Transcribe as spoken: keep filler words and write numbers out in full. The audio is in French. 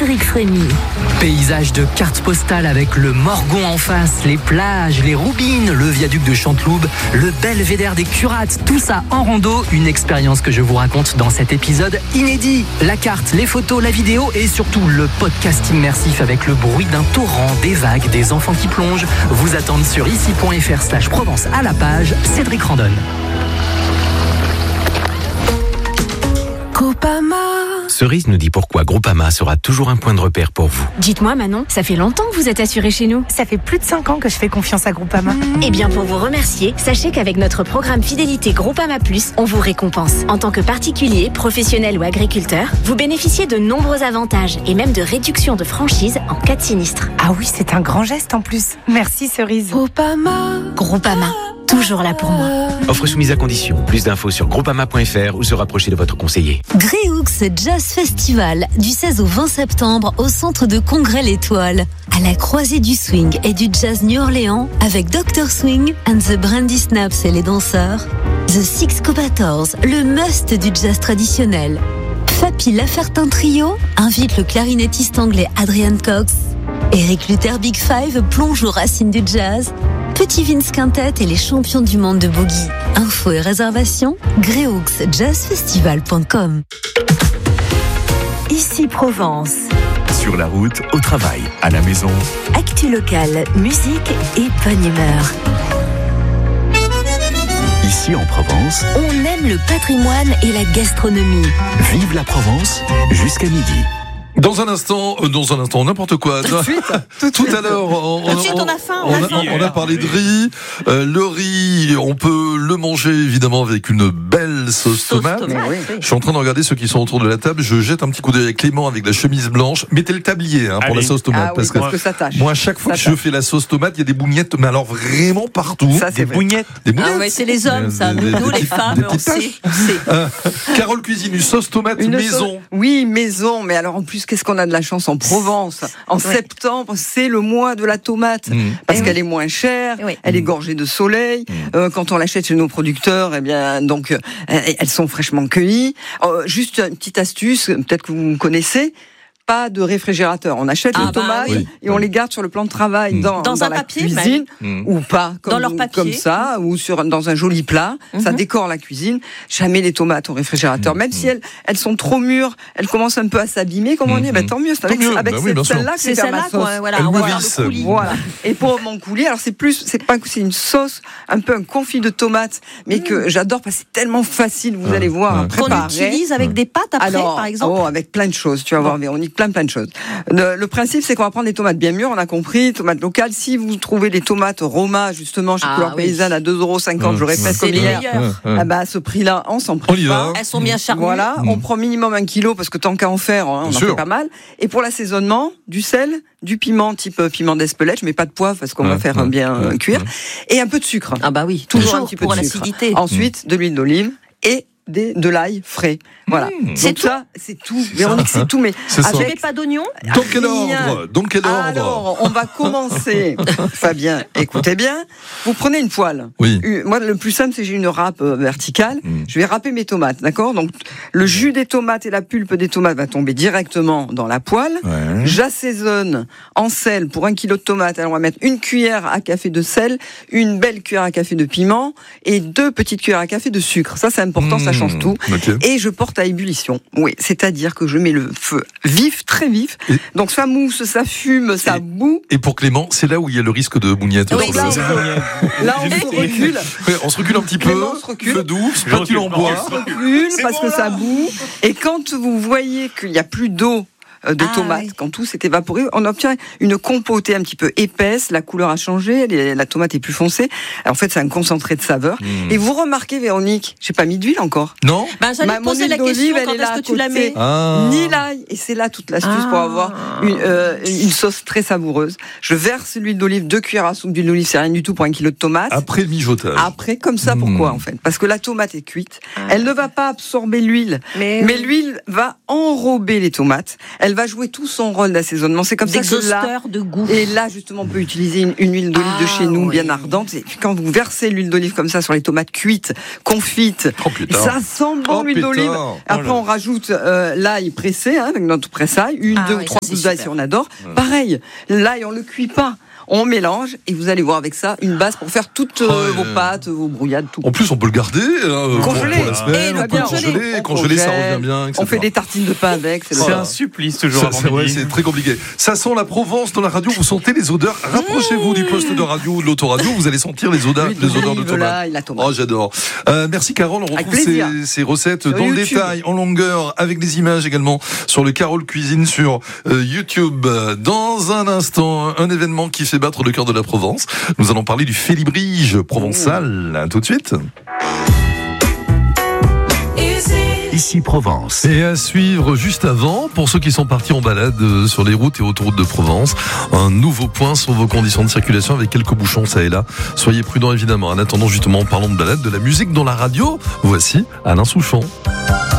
Cédric Frémy. Paysage de cartes postales avec le Morgon en face, les plages, les Roubines, le viaduc de Chanteloube, le belvédère des Curates, tout ça en rando, une expérience que je vous raconte dans cet épisode inédit. La carte, les photos, la vidéo et surtout le podcast immersif avec le bruit d'un torrent, des vagues, des enfants qui plongent vous attendent sur ici.fr slash Provence à la page Cédric Randonne. Groupama. Cerise nous dit pourquoi Groupama sera toujours un point de repère pour vous. Dites-moi Manon, ça fait longtemps que vous êtes assurée chez nous. Ça fait plus de cinq ans que je fais confiance à Groupama. Mmh. Eh bien pour vous remercier, sachez qu'avec notre programme Fidélité Groupama Plus, on vous récompense. En tant que particulier, professionnel ou agriculteur, vous bénéficiez de nombreux avantages et même de réductions de franchise en cas de sinistre. Ah oui, c'est un grand geste en plus. Merci Cerise. Groupama. Groupama, toujours là pour moi. Offre soumise à condition. Plus d'infos sur groupama point f r ou se rapprocher de votre conseiller. Gréoux Jazz Festival, du seize au vingt septembre au centre de congrès L'Étoile. À la croisée du swing et du jazz New Orleans avec docteur Swing and the Brandy Snaps et les danseurs. The Six Cobators, le must du jazz traditionnel. Fapi Lafertin Trio invite le clarinettiste anglais Adrian Cox. Eric Luther Big Five plonge aux racines du jazz. Petit Vince Quintet et les champions du monde de boogie. Infos et réservations, gréoux jazz festival point com. Ici Provence. Sur la route, au travail, à la maison. Actu locale, musique et bonne humeur. Ici en Provence, On aime le patrimoine et la gastronomie. vive la Provence jusqu'à midi. Dans un instant, euh, dans un instant, n'importe quoi. Tout de suite, tout de Tout suite. à l'heure, on, Tout de suite, on a faim, on on a a, faim. on a parlé de riz. Euh, le riz, on peut le manger évidemment avec une belle sauce tomate. tomate, oui. Je suis en train de regarder ceux qui sont autour de la table. Je jette un petit coup d'œil avec Clément avec la chemise blanche. Mettez le tablier hein, pour Allez. la sauce tomate Ah oui, parce que, parce que ça tâche. moi, à chaque fois Ça que je fais la sauce tomate, il y a des bougnettes, mais alors vraiment partout. Ça, c'est Des vrai. bougnettes. Des bougnettes. Ah ouais, c'est les hommes, ça. Des- Nous, des- nous, des les petites- femmes, des on petites sait, taches. on sait. Euh, Carole cuisine une sauce tomate Une maison. sauce- Oui, maison. Mais alors en plus, qu'est-ce qu'on a de la chance en Provence. En Ouais. septembre, c'est le mois de la tomate. Mmh. Parce Eh qu'elle oui. est moins chère, Oui. elle est gorgée de soleil. Euh, quand on l'achète chez nos producteurs, eh bien, donc, euh, elles sont fraîchement cueillies. Euh, juste une petite astuce, peut-être que vous connaissez. Pas de réfrigérateur. On achète Ah les bah tomates oui. et on les garde sur le plan de travail Mmh. dans, Dans dans un la papier, cuisine même. ou pas comme, Dans leur papier. comme ça ou sur dans un joli plat. Ça Mhm. décore la cuisine. Jamais les tomates au réfrigérateur. Même si elles elles sont trop mûres, elles commencent un peu à s'abîmer. Comme on dit, Mhm. ben, tant mieux. C'est avec, Tant mieux. avec Bah oui, cette- bien sûr. celle-là que je C'est vais faire celle-là, ma sauce. quoi. Voilà, Elle on va faire nourrisse. le coulis. Voilà. Et pour mon coulis, alors c'est plus, c'est pas que c'est une sauce, un peu un confit de tomates, mais que j'adore parce que c'est tellement facile. Vous Ouais. allez voir, à Ouais. Qu'on préparer. utilise avec des pâtes après, Alors, par exemple. oh, avec plein de choses. Tu vas voir, Véronique, plein, plein de choses. Le, le principe, c'est qu'on va prendre des tomates bien mûres, on a compris, tomates locales. Si vous trouvez des tomates Roma, justement, chez Ah, Couleur oui. Paysanne à deux euros cinquante, je répète C'est comme les hier, meilleurs. ah bah, à ce prix-là, on s'en On prive y pas. va. Elles sont bien charnues. Voilà, Mm. on prend minimum un kilo parce que tant qu'à en faire, hein, on Bien en sûr. fait pas mal. Et pour l'assaisonnement, du sel, du piment type euh, piment d'Espelette, je mets pas de poivre parce qu'on Ouais, va faire ouais, euh, bien euh, ouais, cuire, ouais. et un peu de sucre. Ah bah oui, Toujours toujours un petit peu pour de sucre. l'acidité. Ensuite, de l'huile d'olive et des, de l'ail frais. Voilà. C'est Donc tout ça, c'est tout. Véronique, c'est tout. Mais C'est ça. Tu avec mets pas d'oignons? Dans quel rien. ordre Dans quel ordre Alors, on va commencer. Fabien, écoutez bien. Vous prenez une poêle. Oui. Une- Moi, le plus simple, c'est que j'ai une râpe euh, verticale. Mm. Je vais râper mes tomates, d'accord? Donc, le jus des tomates et la pulpe des tomates va tomber directement dans la poêle. Ouais. J'assaisonne en sel pour un kilo de tomates. Alors, on va mettre une cuillère à café de sel, une belle cuillère à café de piment et deux petites cuillères à café de sucre. Ça, c'est important, ça change tout. Ok. Et je porte à ébullition. Oui, c'est-à-dire que je mets le feu vif, très vif. Et- Donc ça mousse, ça fume, ça Et- boue. Et pour Clément, c'est là où il y a le risque de bougnettes. Oui, Sur là, le- Là, on se recule. Ouais, on se recule un petit peu. Clément se recule. Feu doux, Je spatule en recule, bois. je recule. Recule C'est parce bon, que ça là. boue. Et quand vous voyez qu'il n'y a plus d'eau euh, de Ah, tomates, oui. quand tout s'est évaporé, on obtient une compotée un petit peu épaisse, la couleur a changé, les- la tomate est plus foncée. En fait, c'est un concentré de saveur. Mmh. Et vous remarquez, Véronique, j'ai pas mis d'huile encore. Non Ben, j'allais Ma- te mon poser la huile question, d'olive, elle quand est là est-ce à que tu la côté. mets? Ah. Ni l'ail, et c'est là toute l'astuce pour Ah. avoir une, euh, une sauce très savoureuse. Je verse l'huile d'olive, deux cuillères à soupe d'huile d'olive, c'est rien du tout pour un kilo de tomates. Après le mijotage. Après, comme ça, pourquoi Mmh. en fait? Parce que la tomate est cuite, elle ne va pas absorber l'huile, Mais, mais l'huile va enrober les tomates, elle elle va jouer tout son rôle d'assaisonnement. C'est comme ça que là, D'exhausteur de goût. et là justement on peut utiliser une, une huile d'olive Ah, de chez nous oui. bien ardente. Et puis quand vous versez l'huile d'olive comme ça sur les tomates cuites, confites, Oh, putain. ça sent bon Oh, l'huile putain. d'olive. Oh Après là. on rajoute euh, l'ail pressé hein, avec notre pressail, une, Ah deux oui, ou trois ça, c'est gousses d'ail super. si on adore. Pareil, l'ail on le cuit pas. On mélange et vous allez voir avec ça une base pour faire toutes euh, Oh, ouais. vos pâtes, vos brouillades, tout. En plus, on peut le garder euh, pour, Congelé. pour la semaine, Et le on peut le congeler. congeler, On congeler, ça congèle, revient bien, et cetera. On fait des tartines de pain avec. C'est le C'est top. un supplice toujours Ça, avant c'est, ouais, midi. c'est très compliqué. Ça sent la Provence dans la radio. Vous sentez les odeurs. Rapprochez-vous du poste de radio ou de l'autoradio. Vous allez sentir les odeurs, L'huile les odeurs de d'olive, tomate. là, et la tomate. Oh, j'adore. Euh, merci Carole. On Avec retrouve plaisir. ces, ces recettes Sur dans le YouTube. détail, en longueur, avec des images également sur le Carole Cuisine sur euh, YouTube. Dans un instant, un événement qui fait battre le cœur de la Provence. Nous allons parler du félibrige provençal. À tout de suite. Ici Provence. Et à suivre juste avant, pour ceux qui sont partis en balade euh, sur les routes et autoroutes de Provence, un nouveau point sur vos conditions de circulation avec quelques bouchons ça et là. Soyez prudents évidemment. En attendant justement, en parlant de balade, de la musique dans la radio, voici Alain Souchon.